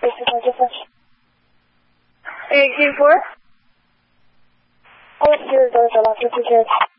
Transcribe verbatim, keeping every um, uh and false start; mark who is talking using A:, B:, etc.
A: Hey, Q four?
B: Oh, here, there's a lot of